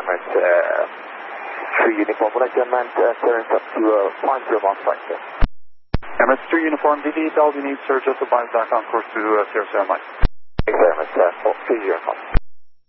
MS3 Uniform, would like to amend clearance up to 50 miles per hour. MS3 Uniform, DD, Delta, you need Sir Joseph Bynes back on course to Sierra Sierra Mike. Thanks very much, 3 Uniform.